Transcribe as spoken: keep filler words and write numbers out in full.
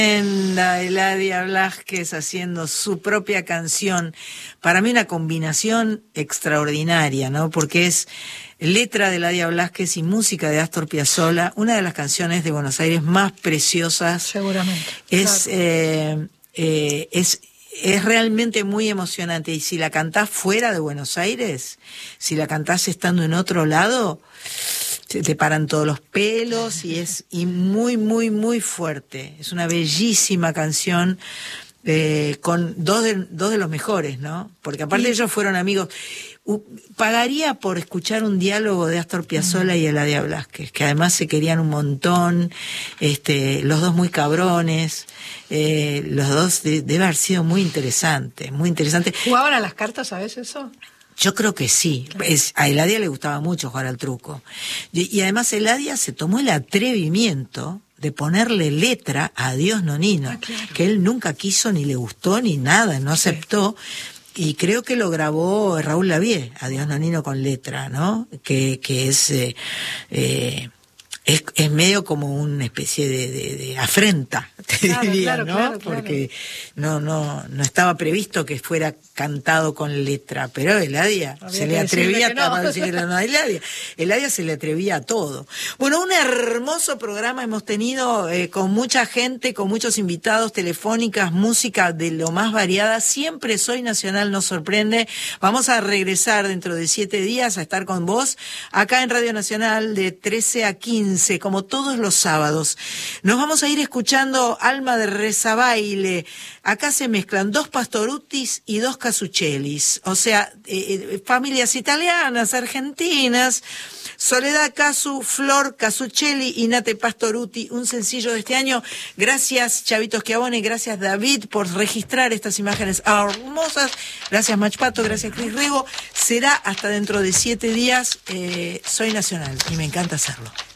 Eladia Blasquez haciendo su propia canción. Para mí una combinación extraordinaria, ¿no? Porque es letra de Eladia Blasquez y música de Astor Piazzolla, una de las canciones de Buenos Aires más preciosas. Seguramente. Es, Claro. eh, eh, es, es realmente muy emocionante. Y si la cantás fuera de Buenos Aires, si la cantás estando en otro lado, te paran todos los pelos y es y muy, muy, muy fuerte. Es una bellísima canción eh, con dos de, dos de los mejores, ¿no? Porque aparte y... ellos fueron amigos. Uh, pagaría por escuchar un diálogo de Astor Piazzolla y Eladia Blasquez, que además se querían un montón, este, los dos muy cabrones, eh, los dos de, debe haber sido muy interesante, muy interesante. ¿Jugaban a las cartas, sabes eso? Yo creo que sí. Claro. Es, a Eladia le gustaba mucho jugar al truco. Y, y además Eladia se tomó el atrevimiento de ponerle letra a Adiós Nonino, ah, claro. que él nunca quiso ni le gustó ni nada, no sí. aceptó. Y creo que lo grabó Raúl Lavie, Adiós Nonino con letra, ¿no? Que, que es, eh, eh, es, es medio como una especie de, de, de afrenta, te claro, diría, claro, ¿no? Claro, Porque claro. no, no, no estaba previsto que fuera cantado con letra, pero Eladia Había se le atrevía a no. decirle no a Eladia. Eladia se le atrevía a todo. Bueno, un hermoso programa hemos tenido eh, con mucha gente, con muchos invitados, telefónicas, música de lo más variada. Siempre Soy Nacional nos sorprende. Vamos a regresar dentro de siete días a estar con vos acá en Radio Nacional de trece a quince, como todos los sábados. Nos vamos a ir escuchando Alma de Rezabaile. Acá se mezclan dos Pastoruttis y dos Casuccellis, o sea, eh, familias italianas, argentinas. Soledad Casu, Flor Casuccelli y Nate Pastorutti, un sencillo de este año. Gracias Chavito Schiavone, gracias David por registrar estas imágenes hermosas. Gracias Machpato, gracias Cris Rego. Será hasta dentro de siete días. eh, Soy Nacional y me encanta hacerlo.